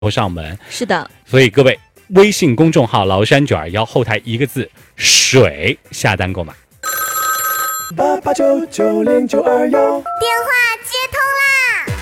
上门。 是的， 所以各位微信公众号崂山921后台一个字水下单购买。 88990921， 电话接通啦！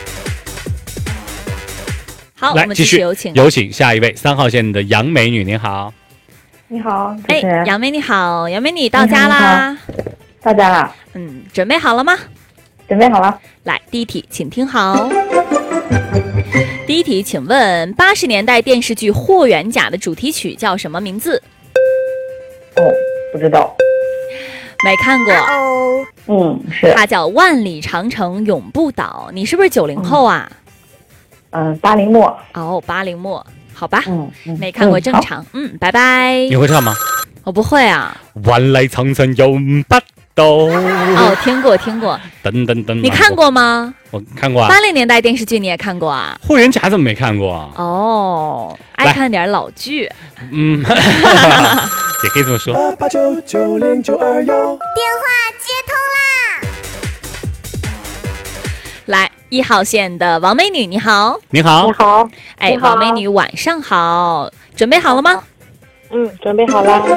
好，我们来继续有请下一位3号线的杨美女，您好。 你好，主持人。 杨美你好，杨美你到家啦？ 到家了。 准备好了吗？ 准备好了。 来，第一题，请听好。第一题，请问80年代电视剧《霍元甲》的主题曲叫什么名字？ 不知道。 没看过。 是。 它叫《万里长城永不倒》。你是不是90后啊 ？80末。 哦，80末，好吧。没看过正常。拜拜。 你会唱吗？ 我不会啊。 万里长城永不倒。 哦，听过。 噔噔噔。 你看过吗？ 我看过啊。 80年代电视剧你也看过啊？ 霍元甲怎么没看过啊？ 哦，爱看点老剧。 也可以这么说。 88990921， 电话接通啦！ 来，1号线的王美女，你好。 你好。 你好。 哎，王美女，晚上好，准备好了吗？ 准备好了。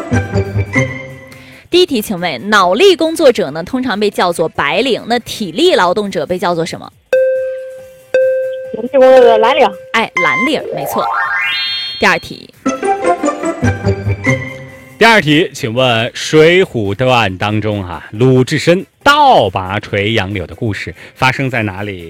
第一题，请问脑力工作者呢，通常被叫做白领，那体力劳动者被叫做什么？ 体力工作者蓝领。 哎，蓝领，没错。第二题，请问《水浒传》当中鲁智深倒拔垂杨柳的故事发生在哪里？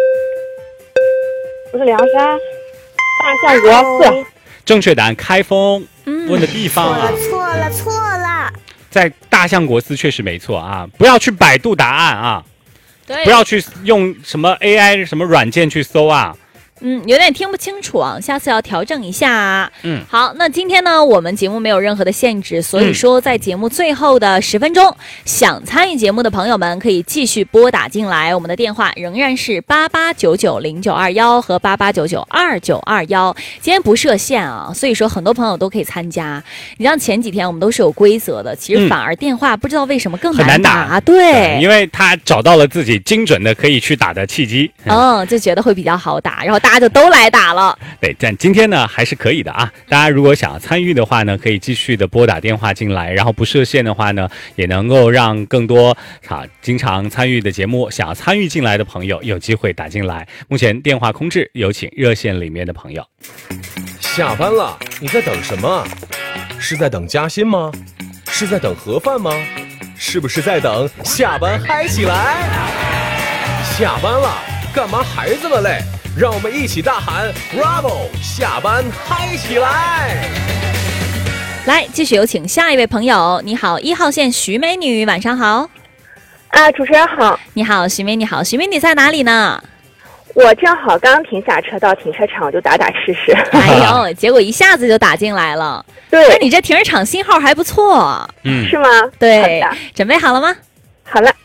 不是梁山，大相国寺。 正确答案，开封。问的地方错了， 在大相国寺确实没错啊，不要去百度答案啊， 对， 不要去用什么 AI 什么软件去搜啊。 有点听不清楚啊，下次要调整一下。好，那今天呢，我们节目没有任何的限制，所以说在节目最后的10分钟，想参与节目的朋友们可以继续拨打进来，我们的电话仍然是88990921和88992921。今天不设限啊，所以说很多朋友都可以参加。你像前几天我们都是有规则的，其实反而电话不知道为什么更难打。对， 因为他找到了自己精准的可以去打的契机。 就觉得会比较好打，然后大家就都来打了。 对，但今天呢还是可以的啊。大家如果想要参与的话呢，可以继续的拨打电话进来，然后不设限的话呢，也能够让更多经常参与的节目想要参与进来的朋友有机会打进来。目前电话空置，有请热线里面的朋友。 下班了，你在等什么？是在等加薪吗？是在等盒饭吗？是不是在等下班嗨起来？下班了，干嘛还这么累？让我们一起大喊 Bravo， 下班嗨起来！ 来，继续有请下一位朋友。你好，1号线徐美女，晚上好。 主持人好。 你好，徐美女好。徐美女在哪里呢？ 我正好刚停下车到停车场，我就打试试。 哎呦，结果一下子就打进来了。 对， 那你这停车场信号还不错。 是吗？ 对，准备好了吗？ 好了。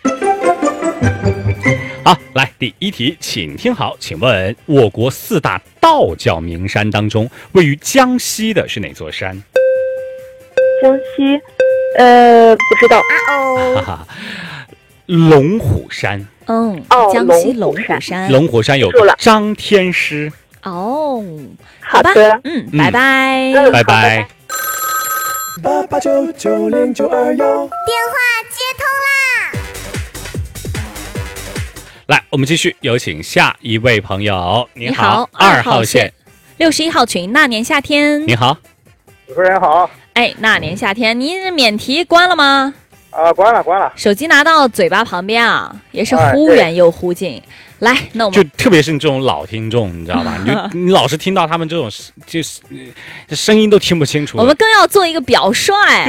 好，来第一题，请听好，请问我国4大道教名山当中，位于江西的是哪座山？ 江西，不知道。 龙虎山。 江西龙虎山。 龙虎山有张天师。 好吧。拜拜。 拜拜。 88990921， 电话接通啦！ 来，我们继续有请下一位朋友。 你好，2号线61号群，那年夏天。 你好， 主持人好。 哎，那年夏天，您免提关了吗？ 关了。手机拿到嘴巴旁边啊，也是忽远又忽近。来，那我们就特别是你这种老听众，你知道吧？你老是听到他们这种，就是声音都听不清楚。 我们更要做一个表率。